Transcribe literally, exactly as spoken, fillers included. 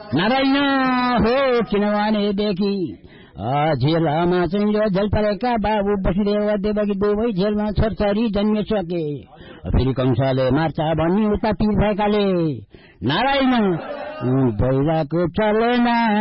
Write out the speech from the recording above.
नारायण हो किनभनेदेखि जेलमा चाहिँ यो जेल परेका बाबु वसुदेव देवकी दुवै जेलमा छोरछोरी जन्मिसके फेरि कंसले मार्छ भनी उता पिर भएकाले नारायण भइरहेको चलेन